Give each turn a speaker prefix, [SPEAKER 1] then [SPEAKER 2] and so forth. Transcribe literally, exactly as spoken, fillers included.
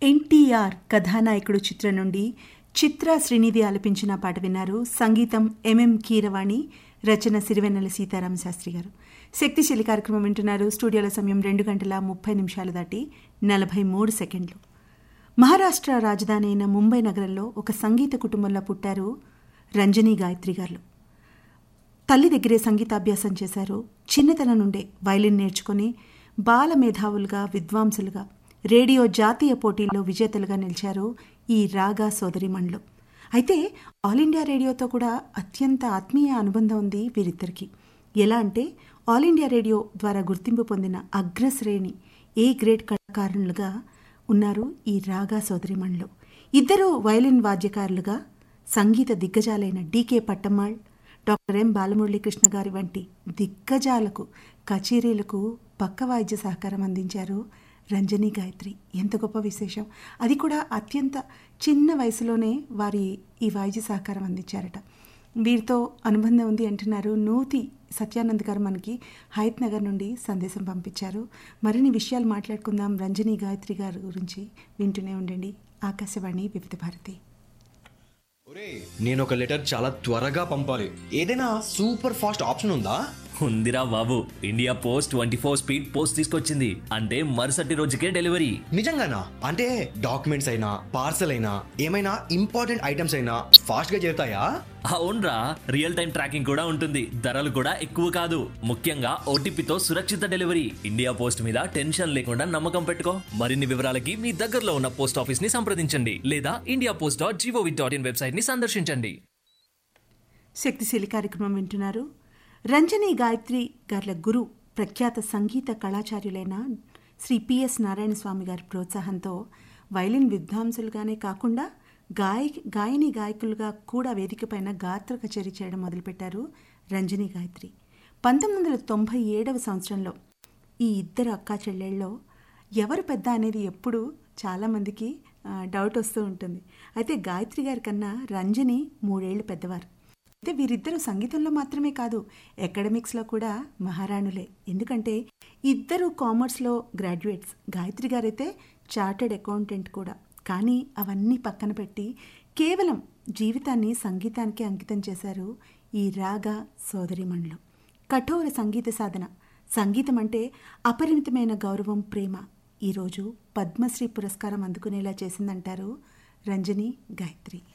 [SPEAKER 1] ఎన్టీఆర్ కథానాయకుడు చిత్రం నుండి చిత్ర శ్రీనిధి ఆలపించిన పాట విన్నారు. సంగీతం ఎంఎం కీరవాణి, రచన సిరివెన్నెల సీతారామ శాస్త్రి గారు. శక్తిశీలి కార్యక్రమం వింటున్నారు. స్టూడియోల సమయం రెండు గంటల ముప్పై నిమిషాలు దాటి నలభై మూడు సెకండ్లు. మహారాష్ట్ర రాజధాని అయిన ముంబై నగరంలో ఒక సంగీత కుటుంబంలో పుట్టారు రంజనీ గాయత్రి గారు. తల్లి దగ్గరే సంగీతాభ్యాసం చేశారు. చిన్నతనం నుండే వైలిన్ నేర్చుకుని బాల మేధావులుగా, విద్వాంసులుగా, రేడియో జాతీయ పోటీల్లో విజేతలుగా నిలిచారు ఈ రాగా సోదరిమణులు. అయితే ఆల్ ఇండియా రేడియోతో కూడా అత్యంత ఆత్మీయ అనుబంధం ఉంది వీరిద్దరికి. ఎలా అంటే ఆల్ ఇండియా రేడియో ద్వారా గుర్తింపు పొందిన అగ్రశ్రేణి ఏ గ్రేడ్ కళాకారులుగా ఉన్నారు ఈ రాగా సోదరిమణులు. ఇద్దరు వైలిన్ వాద్యకారులుగా సంగీత దిగ్గజాలైన decay Pattammal, doctor M Balamuralikrishna గారి వంటి దిగ్గజాలకు కచేరీలకు పక్క వాయిద్య సహకారం అందించారు రంజనీ గాయత్రి. ఎంత గొప్ప విశేషం! అది కూడా అత్యంత చిన్న వయసులోనే వారి ఈ వాయిద్య సహకారం అందించారట. వీరితో అనుబంధం ఉంది అంటున్నారు. నూతి సత్యానంద్ గారు మనకి హయత్ నగర్ నుండి సందేశం పంపించారు. మరిన్ని విషయాలు మాట్లాడుకుందాం రంజనీ గాయత్రి గారి గురించి. వింటూనే ఉండండి ఆకాశవాణి వివిధ భారతి.
[SPEAKER 2] నేను ఒక లెటర్ చాలా త్వరగా పంపాలి. ఏదైనా సూపర్ ఫాస్ట్ ఆప్షన్ ఉందా?
[SPEAKER 3] ఉందిరా బాబు, India post twenty four speed post తీసుకొచ్చింది. అంటే మరుసటి రోజుకే డెలివరీ.
[SPEAKER 2] నిజంగానా? అంటే డాక్యుమెంట్స్ అయినా పార్సల్ అయినా ఏమైనా ఇంపార్టెంట్ ఐటమ్స్ అయినా ఫాస్ట్ గా చేరుతాయా?
[SPEAKER 3] అవునరా, రియల్ టైం ట్రాకింగ్ కూడా ఉంటుంది. ధరలు కూడా ఎక్కువ కాదు. ముఖ్యంగా ఓటీపీతో సురక్షిత డెలివరీ. ఇండియా పోస్ట్ మీద టెన్షన్ లేకుండా నమ్మకం పెట్టుకో. మరిన్ని వివరాలకి మీ దగ్గరలో ఉన్న పోస్ట్ ఆఫీస్ ని సంప్రదించండి లేదా India post dot GOV dot in website ని సందర్శించండి.
[SPEAKER 1] శక్తిశీలి కార్యక్రమం వింటున్నారు. రంజనీ గాయత్రి గార్ల గురు ప్రఖ్యాత సంగీత కళాచార్యులైన శ్రీ పిఎస్ నారాయణ స్వామి గారి ప్రోత్సాహంతో వైలిన్ విద్వాంసులుగానే కాకుండా గాయ గాయని గాయకులుగా కూడా వేదికపైన గాత్ర కచేరీ చేయడం మొదలుపెట్టారు రంజనీ గాయత్రి. పంతొమ్మిది వందల తొంభై ఏడవ సంవత్సరంలో ఈ ఇద్దరు అక్కా చెల్లెళ్ళలో ఎవరు పెద్ద అనేది ఎప్పుడు చాలామందికి డౌట్ వస్తూ ఉంటుంది. అయితే గాయత్రి గారి కన్నా రంజని మూడేళ్లు పెద్దవారు. అయితే వీరిద్దరూ సంగీతంలో మాత్రమే కాదు, అకాడమిక్స్లో కూడా మహారాణులే. ఎందుకంటే ఇద్దరు కామర్స్లో గ్రాడ్యుయేట్స్. గాయత్రి గారైతే చార్టెడ్ అకౌంటెంట్ కూడా. కానీ అవన్నీ పక్కన పెట్టి కేవలం జీవితాన్ని సంగీతానికి అంకితం చేశారు ఈ రాగా సోదరిమణులు. కఠోర సంగీత సాధన, సంగీతం అంటే అపరిమితమైన గౌరవం, ప్రేమ ఈరోజు పద్మశ్రీ పురస్కారం అందుకునేలా చేసిందంటారు రంజనీ గాయత్రి.